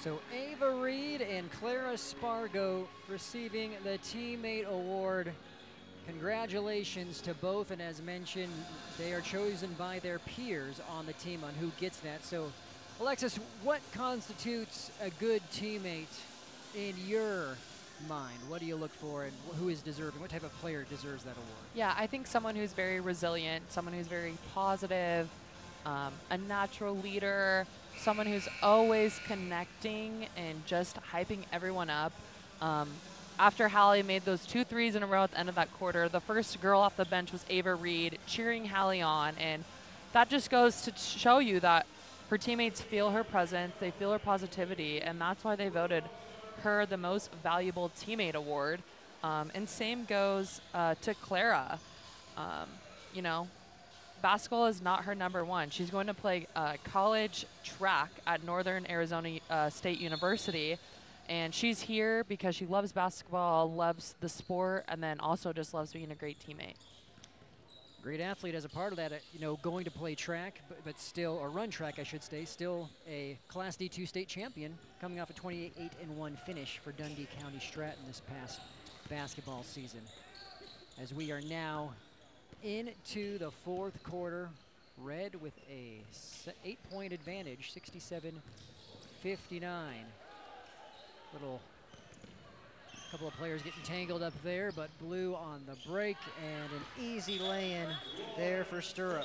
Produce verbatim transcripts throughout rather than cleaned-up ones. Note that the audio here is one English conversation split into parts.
So Ava Reed and Clara Spargo receiving the Teammate Award. Congratulations to both, and as mentioned, they are chosen by their peers on the team on who gets that. So, Alexis, what constitutes a good teammate in your mind? What do you look for, and who is deserving? What type of player deserves that award? Yeah, I think someone who's very resilient, someone who's very positive, um, a natural leader, someone who's always connecting and just hyping everyone up. Um, after Hallie made those two threes in a row at the end of that quarter, the first girl off the bench was Ava Reed, cheering Hallie on, and that just goes to show you that her teammates feel her presence, they feel her positivity, and that's why they voted her the most valuable teammate award. Um, and same goes uh, to Clara. Um, you know, basketball is not her number one. She's going to play uh, college track at Northern Arizona uh, State University. And she's here because she loves basketball, loves the sport, and then also just loves being a great teammate. Great athlete as a part of that, uh, you know, going to play track, but, but still, or run track, I should say, still a Class D two state champion, coming off a twenty-eight and one finish for Dundee County Stratton this past basketball season. As we are now into the fourth quarter, Red with a eight-point advantage, sixty-seven fifty-nine. Little couple of players getting tangled up there, but Blue on the break and an easy lay-in there for Stirrup.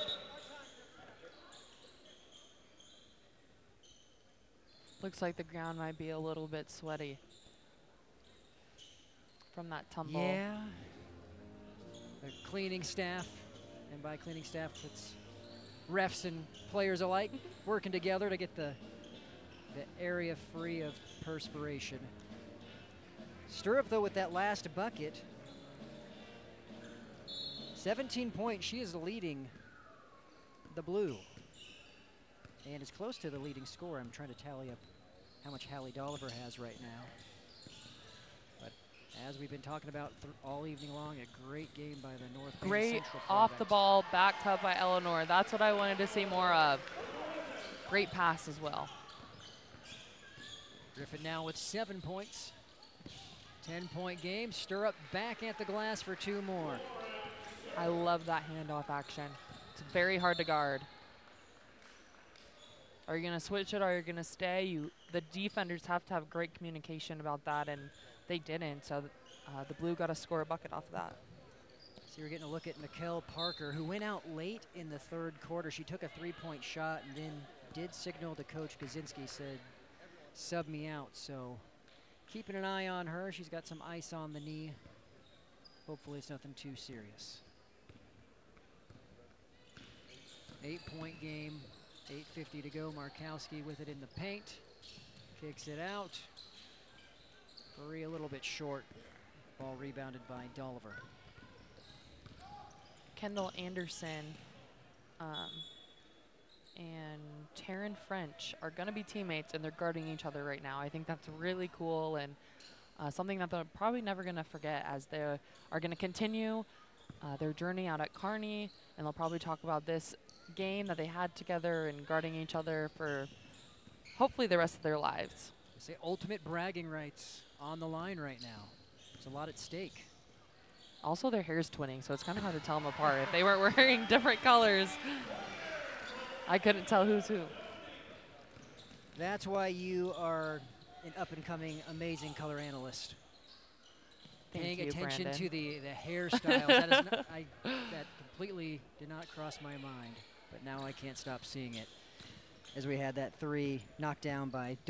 Looks like the ground might be a little bit sweaty from that tumble. Yeah. The cleaning staff, and by cleaning staff, it's refs and players alike working together to get the, the area free of perspiration. Stirrup, though, with that last bucket, seventeen points, she is leading the Blue. And is close to the leading scorer. I'm trying to tally up how much Hallie Dolliver has right now. But as we've been talking about all evening long, a great game by the North Bend Great Central off the Playbacks. ball, backed up by Eleanor. That's what I wanted to see more of. Great pass as well. Griffin now with seven points. ten-point game. Stirrup back at the glass for two more. I love that handoff action. It's very hard to guard. Are you going to switch it or are you going to stay? You, the defenders have to have great communication about that, and they didn't. So uh, the Blue got to score a bucket off of that. So you're getting a look at Mikkel Parker, who went out late in the third quarter. She took a three-point shot and then did signal to Coach Kaczynski, said, sub me out. So keeping an eye on her. She's got some ice on the knee. Hopefully it's nothing too serious. Eight-point game, eight fifty to go. Markowski with it in the paint. Kicks it out. Bree a little bit short. Ball rebounded by Dolliver. Kendall Anderson um, and Taryn French are going to be teammates, and they're guarding each other right now. I think that's really cool and uh, something that they're probably never going to forget as they are going to continue uh, their journey out at Kearney, and they'll probably talk about this game that they had together and guarding each other for hopefully the rest of their lives. They say ultimate bragging rights on the line right now. There's a lot at stake. Also, their hair's twinning, so it's kind of hard to tell them apart. If they weren't wearing different colors, I couldn't tell who's who. That's why you are an up-and-coming, amazing color analyst. Thank Paying you, attention Brandon. to the, the hairstyles. that, is not, I, that completely did not cross my mind, but now I can't stop seeing it. As we had that three knocked down by